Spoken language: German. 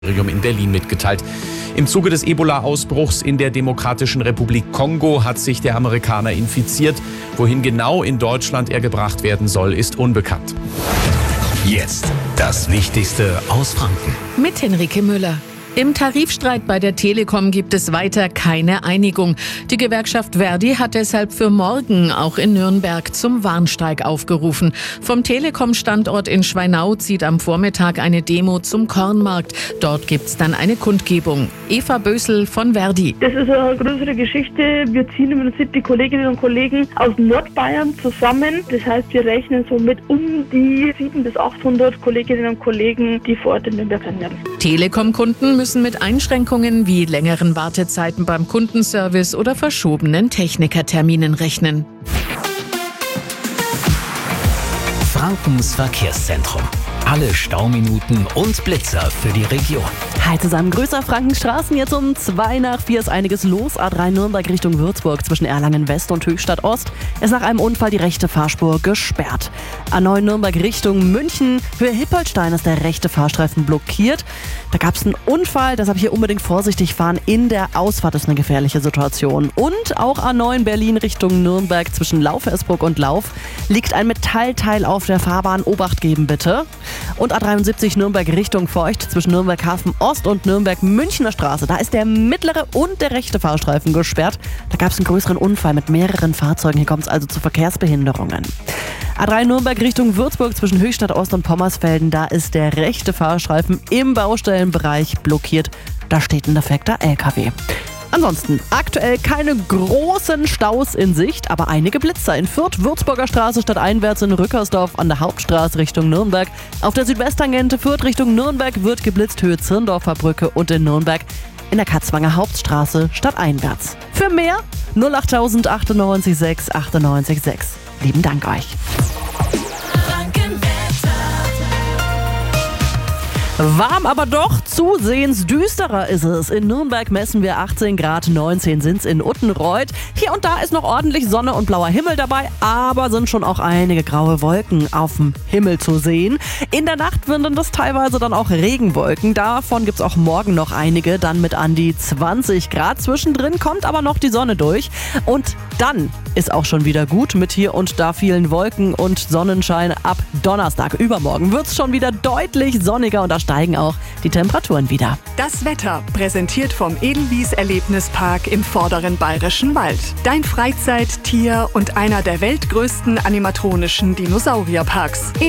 In Berlin mitgeteilt. Im Zuge des Ebola-Ausbruchs in der Demokratischen Republik Kongo hat sich der Amerikaner infiziert. Wohin genau in Deutschland er gebracht werden soll, ist unbekannt. Jetzt das Wichtigste aus Franken. Mit Henrike Müller. Im Tarifstreit bei der Telekom gibt es weiter keine Einigung. Die Gewerkschaft Verdi hat deshalb für morgen auch in Nürnberg zum Warnstreik aufgerufen. Vom Telekom-Standort in Schweinau zieht am Vormittag eine Demo zum Kornmarkt. Dort gibt's dann eine Kundgebung. Eva Bösel von Verdi. Das ist eine größere Geschichte. Wir ziehen im Prinzip die Kolleginnen und Kollegen aus Nordbayern zusammen. Das heißt, wir rechnen so mit um die 700 bis 800 Kolleginnen und Kollegen, die vor Ort in Nürnberg sein werden. Telekom-Kunden müssen mit Einschränkungen wie längeren Wartezeiten beim Kundenservice oder verschobenen Technikerterminen rechnen. Frankens Verkehrszentrum. Alle Stauminuten und Blitzer für die Region. Hi zusammen, größer Frankenstraßen. Jetzt um 3:02 ist einiges los. A3 Nürnberg Richtung Würzburg zwischen Erlangen West und Höchstadt Ost ist nach einem Unfall die rechte Fahrspur gesperrt. A9 Nürnberg Richtung München, Höhe Hippolstein ist der rechte Fahrstreifen blockiert. Da gab es einen Unfall, deshalb hier unbedingt vorsichtig fahren. In der Ausfahrt ist eine gefährliche Situation. Und auch A9 Berlin Richtung Nürnberg zwischen Lauf-Esbruck und Lauf liegt ein Metallteil auf der Fahrbahn. Obacht geben bitte. Und A73 Nürnberg Richtung Feucht zwischen Nürnberg Hafen Ost und Nürnberg Münchner Straße. Da ist der mittlere und der rechte Fahrstreifen gesperrt. Da gab es einen größeren Unfall mit mehreren Fahrzeugen. Hier kommt es also zu Verkehrsbehinderungen. A3 Nürnberg Richtung Würzburg zwischen Höchstadt Ost und Pommersfelden. Da ist der rechte Fahrstreifen im Baustellenbereich blockiert. Da steht ein defekter LKW. Ansonsten aktuell keine großen Staus in Sicht, aber einige Blitzer in Fürth, Würzburger Straße stadteinwärts in Rückersdorf an der Hauptstraße Richtung Nürnberg. Auf der Südwesttangente Fürth Richtung Nürnberg wird geblitzt, Höhe Zirndorfer Brücke und in Nürnberg in der Katzwanger Hauptstraße stadteinwärts. Für mehr 08000 98 6 98 6. Lieben Dank euch. Warm, aber doch zusehends düsterer ist es. In Nürnberg messen wir 18 Grad, 19 sind's in Uttenreuth. Hier und da ist noch ordentlich Sonne und blauer Himmel dabei, aber sind schon auch einige graue Wolken auf dem Himmel zu sehen. In der Nacht werden das teilweise dann auch Regenwolken. Davon gibt's auch morgen noch einige, dann mit an die 20 Grad. Zwischendrin kommt aber noch die Sonne durch. Und dann ist auch schon wieder gut mit hier und da vielen Wolken und Sonnenschein. Ab Donnerstag, übermorgen, wird's schon wieder deutlich sonniger und da steigen auch die Temperaturen wieder. Das Wetter präsentiert vom Edelwies Erlebnispark im vorderen Bayerischen Wald. Dein Freizeit-, Tier- und einer der weltgrößten animatronischen Dinosaurierparks.